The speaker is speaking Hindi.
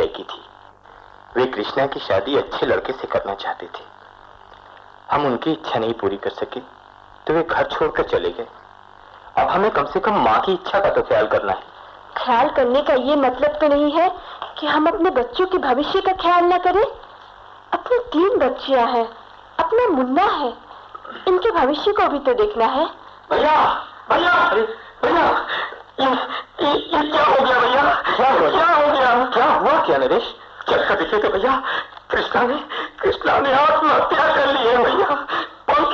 तय की थी। वे कृष्णा की शादी अच्छे लड़के से करना चाहते थे। हम उनकी इच्छा नहीं पूरी कर सके तो वे घर छोड़कर चले गए। अब हमें कम से कम माँ की इच्छा का तो ख्याल करना है। ख्याल करने का ये मतलब तो नहीं है कि हम अपने बच्चों के भविष्य का ख्याल न करें। अपनी 3 बच्चियां हैं, अपना मुन्ना है, इनके भविष्य को भी तो देखना है। भैया भैया भैया, ये क्या हो गया भैया? क्या हो गया? क्या हुआ क्या नरेश? चल कर देखे तो भैया, कृष्णा ने आत्महत्या कर ली है भैया।